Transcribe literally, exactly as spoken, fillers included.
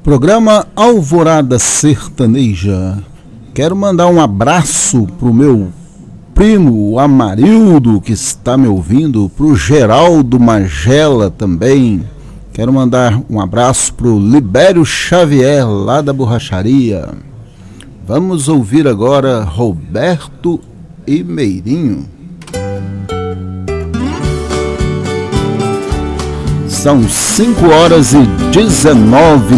Programa Alvorada Sertaneja. Quero mandar um abraço pro meu primo o Amarildo, que está me ouvindo, pro Geraldo Magela também. Quero mandar um abraço pro Libério Xavier, lá da borracharia. Vamos ouvir agora Roberto e Meirinho. São cinco horas e dezenove